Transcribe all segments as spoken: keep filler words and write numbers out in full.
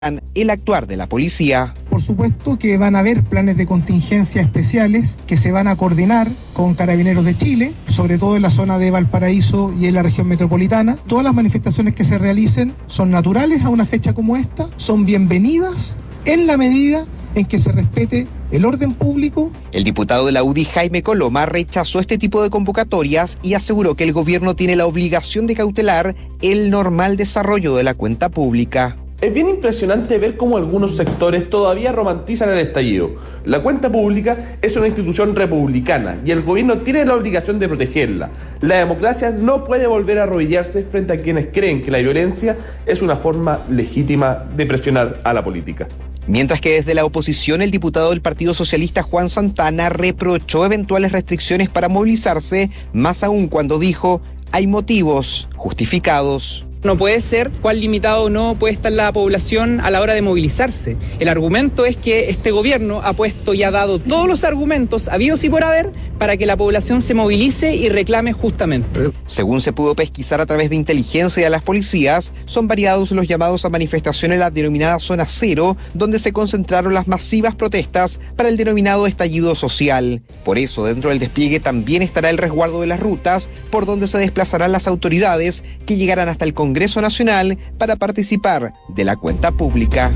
el actuar de la policía. Por supuesto que van a haber planes de contingencia especiales que se van a coordinar con Carabineros de Chile, sobre todo en la zona de Valparaíso y en la región metropolitana. Todas las manifestaciones que se realicen son naturales a una fecha como esta, son bienvenidas en la medida en que se respete el orden público. El diputado de la U D I, Jaime Coloma, rechazó este tipo de convocatorias y aseguró que el gobierno tiene la obligación de cautelar el normal desarrollo de la cuenta pública. Es bien impresionante ver cómo algunos sectores todavía romantizan el estallido. La cuenta pública es una institución republicana y el gobierno tiene la obligación de protegerla. La democracia no puede volver a arrodillarse frente a quienes creen que la violencia es una forma legítima de presionar a la política. Mientras que desde la oposición, el diputado del Partido Socialista, Juan Santana, reprochó eventuales restricciones para movilizarse, más aún cuando dijo: hay motivos justificados. No puede ser cuán limitado o no puede estar la población a la hora de movilizarse. El argumento es que este gobierno ha puesto y ha dado todos los argumentos habidos y por haber para que la población se movilice y reclame justamente. Según se pudo pesquisar a través de inteligencia de las policías, son variados los llamados a manifestación en la denominada Zona Cero, donde se concentraron las masivas protestas para el denominado estallido social. Por eso, dentro del despliegue también estará el resguardo de las rutas, por donde se desplazarán las autoridades que llegarán hasta el Congreso Congreso Nacional para participar de la cuenta pública.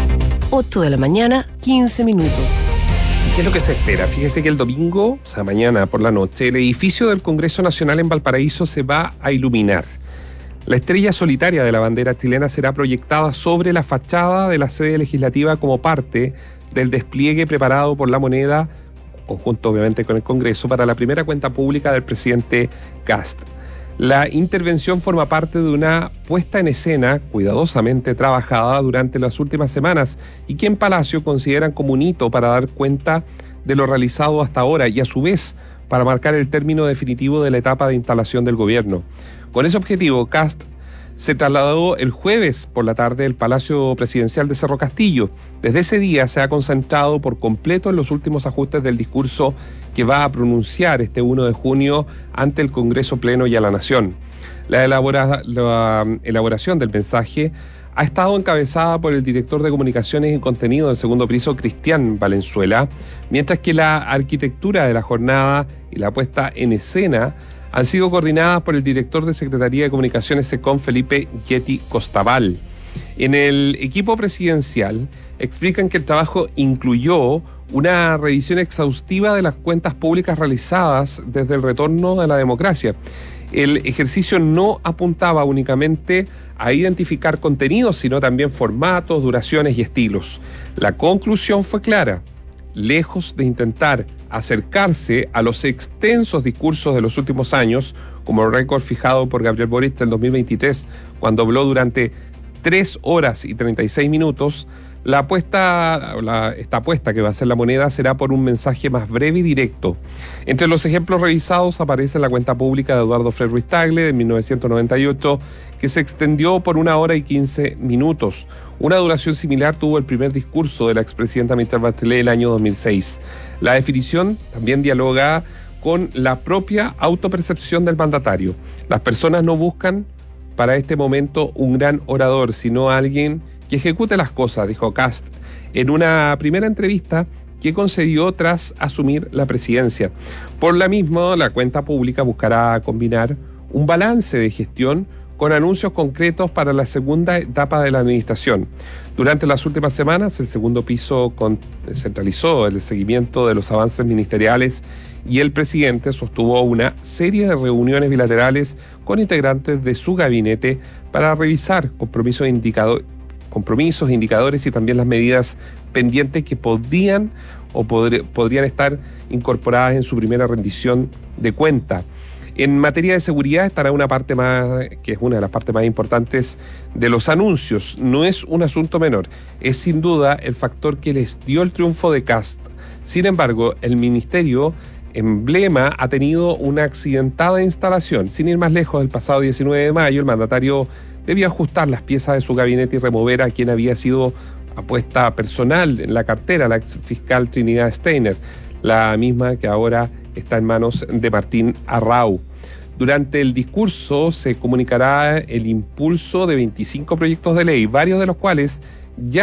ocho de la mañana, quince minutos. ¿Qué es lo que se espera? Fíjese que el domingo, o sea, mañana por la noche, el edificio del Congreso Nacional en Valparaíso se va a iluminar. La estrella solitaria de la bandera chilena será proyectada sobre la fachada de la sede legislativa como parte del despliegue preparado por La Moneda, conjunto obviamente con el Congreso, para la primera cuenta pública del presidente Kast. La intervención forma parte de una puesta en escena cuidadosamente trabajada durante las últimas semanas y que en Palacio consideran como un hito para dar cuenta de lo realizado hasta ahora y a su vez para marcar el término definitivo de la etapa de instalación del gobierno. Con ese objetivo, Kast se trasladó el jueves por la tarde al Palacio Presidencial de Cerro Castillo. Desde ese día se ha concentrado por completo en los últimos ajustes del discurso que va a pronunciar este uno de junio ante el Congreso Pleno y a la Nación. La, elabora, la elaboración del mensaje ha estado encabezada por el director de Comunicaciones y Contenido del segundo piso, Cristian Valenzuela, mientras que la arquitectura de la jornada y la puesta en escena han sido coordinadas por el director de Secretaría de Comunicaciones SECOM, Felipe Yeti Costaval. En el equipo presidencial explican que el trabajo incluyó una revisión exhaustiva de las cuentas públicas realizadas desde el retorno a la democracia. El ejercicio no apuntaba únicamente a identificar contenidos, sino también formatos, duraciones y estilos. La conclusión fue clara: lejos de intentar acercarse a los extensos discursos de los últimos años, como el récord fijado por Gabriel Boric en dos mil veintitrés, cuando habló durante tres horas y treinta y seis minutos, la apuesta, la, esta apuesta que va a ser La Moneda será por un mensaje más breve y directo. Entre los ejemplos revisados aparece la cuenta pública de Eduardo Frei Ruiz-Tagle de mil novecientos noventa y ocho, que se extendió por una hora y quince minutos. Una duración similar tuvo el primer discurso de la expresidenta Michelle Bachelet el año dos mil seis. La definición también dialoga con la propia autopercepción del mandatario. Las personas no buscan para este momento un gran orador, sino alguien que ejecute las cosas, dijo Kast en una primera entrevista que concedió tras asumir la presidencia. Por la misma, la cuenta pública buscará combinar un balance de gestión con anuncios concretos para la segunda etapa de la administración. Durante las últimas semanas, el segundo piso centralizó el seguimiento de los avances ministeriales y el presidente sostuvo una serie de reuniones bilaterales con integrantes de su gabinete para revisar compromisos, indicado, compromisos, indicadores y también las medidas pendientes que podían o podr- podrían estar incorporadas en su primera rendición de cuenta. En materia de seguridad estará una parte más, que es una de las partes más importantes de los anuncios. No es un asunto menor, es sin duda el factor que les dio el triunfo de Kast. Sin embargo, el ministerio emblema ha tenido una accidentada instalación. Sin ir más lejos, el pasado diecinueve de mayo el mandatario debió ajustar las piezas de su gabinete y remover a quien había sido apuesta personal en la cartera, la ex fiscal Trinidad Steiner, la misma que ahora está en manos de Martín Arrau. Durante el discurso se comunicará el impulso de veinticinco proyectos de ley, varios de los cuales ya